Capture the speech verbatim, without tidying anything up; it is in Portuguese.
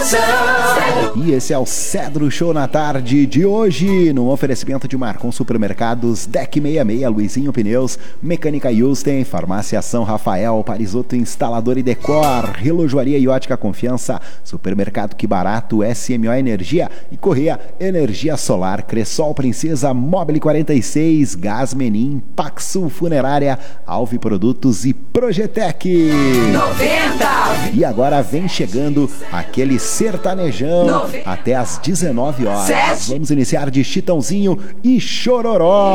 Estação. E esse é o Cedro Show na tarde de hoje, no oferecimento de Marcon Supermercados, Deck sessenta e seis, Luizinho Pneus, Mecânica Houston, Farmácia São Rafael, Parisoto Instalador e Decor, Relojoaria e Ótica Confiança, Supermercado Que Barato, S M O Energia e Correia Energia Solar, Cressol Princesa, Mobile quarenta e seis, Gás Menim, Paxul Funerária, Alve Produtos e Projetec. noventa. E agora vem chegando aquele sertanejão até às dezenove horas. Sete. Vamos iniciar de Chitãozinho e Chororó.